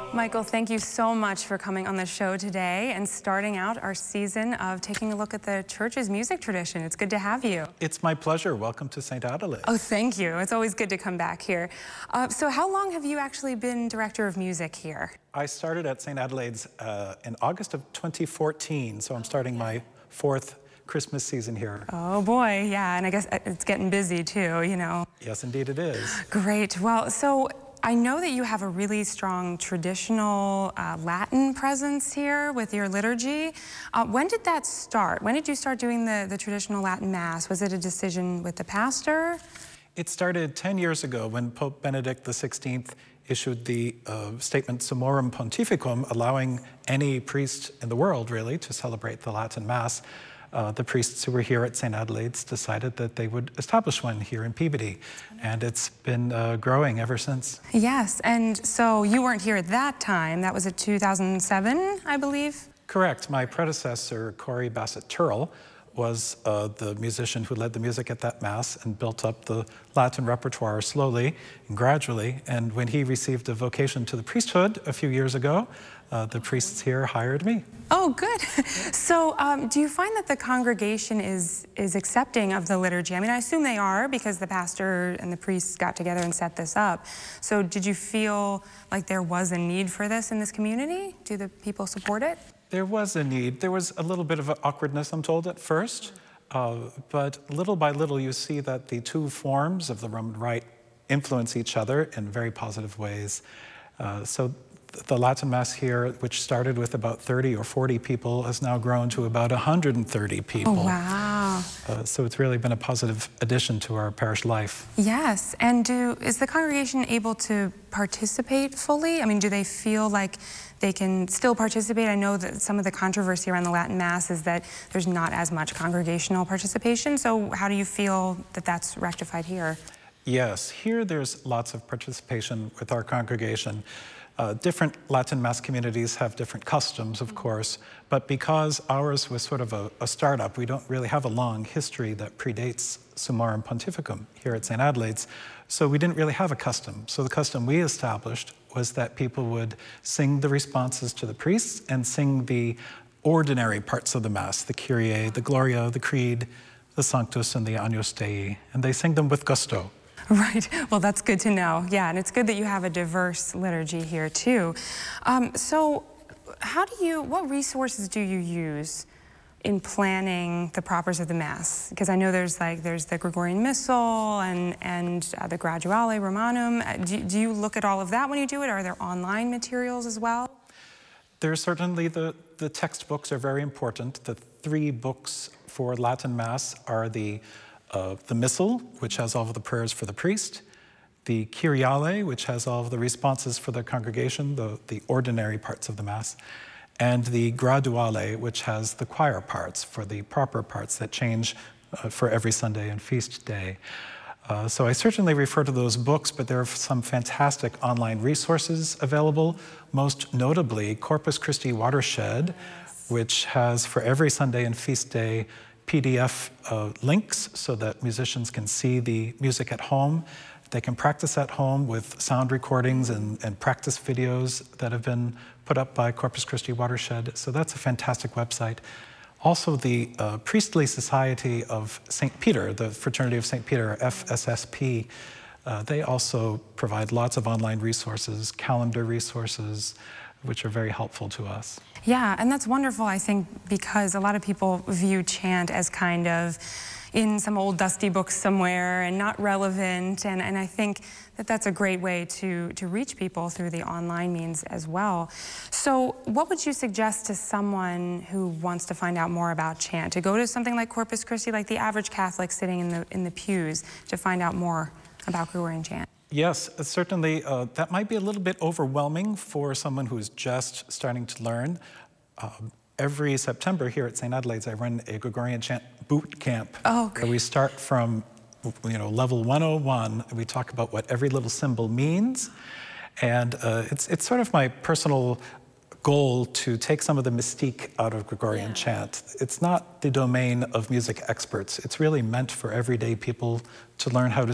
Michael, thank you so much for coming on the show today and starting out our season of taking a look at the church's music tradition. It's good to have you. It's my pleasure. Welcome to St. Adelaide. Oh, thank you. It's always good to come back here. So how long have you actually been director of music here? I started at St. Adelaide's in August of 2014, so I'm starting my fourth Christmas season here. Oh boy, yeah, and I guess it's getting busy too, you know. Yes, indeed it is. Great. Well, so I know that you have a really strong traditional Latin presence here with your liturgy. When did that start? When did you start doing the traditional Latin Mass? Was it a decision with the pastor? It started 10 years ago when Pope Benedict XVI issued the statement Summorum Pontificum, allowing any priest in the world, really, to celebrate the Latin Mass. The priests who were here at St. Adelaide's decided that they would establish one here in Peabody, and it's been growing ever since. Yes, and so you weren't here at that time. That was at 2007, I believe? Correct. My predecessor, Corey Bassett-Turrell, was the musician who led the music at that Mass and built up the Latin repertoire slowly and gradually. And when he received a vocation to the priesthood a few years ago, the priests here hired me. Oh, good. So do you find that the congregation is accepting of the liturgy? I mean, I assume they are because the pastor and the priests got together and set this up. So did you feel like there was a need for this in this community? Do the people support it? There was a need. There was a little bit of awkwardness, I'm told, at first. But little by little, you see that the two forms of the Roman Rite influence each other in very positive ways. So the Latin Mass here, which started with about 30 or 40 people, has now grown to about 130 people. Oh, wow. So it's really been a positive addition to our parish life. Yes, and is the congregation able to participate fully? I mean, do they feel like they can still participate? I know that some of the controversy around the Latin Mass is that there's not as much congregational participation, so how do you feel that that's rectified here? Yes, here there's lots of participation with our congregation. Different Latin Mass communities have different customs, of course, but because ours was sort of a startup, we don't really have a long history that predates Summorum Pontificum here at St. Adelaide's, so we didn't really have a custom. So the custom we established was that people would sing the responses to the priests and sing the ordinary parts of the Mass, the Kyrie, the Gloria, the Creed, the Sanctus, and the Agnus Dei, and they sing them with gusto. Right. Well, that's good to know. Yeah, and it's good that you have a diverse liturgy here too. So, what resources do you use in planning the propers of the Mass? Because I know there's the Gregorian Missal and the Graduale Romanum. Do you look at all of that when you do it? Are there online materials as well? There's certainly the textbooks are very important. The three books for Latin Mass are the Missal, which has all of the prayers for the priest, the Kyriale, which has all of the responses for the congregation, the ordinary parts of the Mass, and the Graduale, which has the choir parts for the proper parts that change for every Sunday and feast day. So I certainly refer to those books, but there are some fantastic online resources available, most notably Corpus Christi Watershed, which has for every Sunday and feast day PDF links so that musicians can see the music at home. They can practice at home with sound recordings and practice videos that have been put up by Corpus Christi Watershed. So that's a fantastic website. Also, the Priestly Society of St. Peter, the Fraternity of St. Peter, FSSP, they also provide lots of online resources, calendar resources, which are very helpful to us. Yeah, and that's wonderful, I think, because a lot of people view chant as kind of in some old dusty book somewhere and not relevant, and I think that that's a great way to reach people through the online means as well. So what would you suggest to someone who wants to find out more about chant, to go to something like Corpus Christi, like the average Catholic sitting in the pews, to find out more about Gregorian chant? Yes, certainly that might be a little bit overwhelming for someone who's just starting to learn. Every September here at St. Adelaide's, I run a Gregorian chant boot camp. Oh, great. We start from level 101, and we talk about what every little symbol means. And it's sort of my personal goal to take some of the mystique out of Gregorian chant. It's not the domain of music experts. It's really meant for everyday people to learn how to